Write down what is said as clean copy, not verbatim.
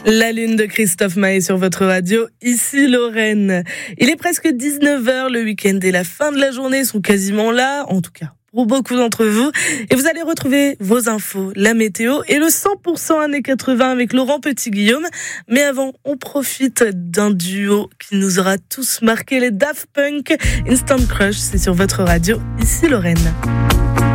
La lune de Christophe Maé sur votre radio, ici Lorraine. Il est presque 19h, le week-end et la fin de la journée sont quasiment là, en tout cas pour beaucoup d'entre vous. Et vous allez retrouver vos infos, la météo et le 100% années 80 avec Laurent Petit-Guillaume. Mais avant, on profite d'un duo qui nous aura tous marqué, les Daft Punk. Instant Crush, c'est sur votre radio, ici Lorraine.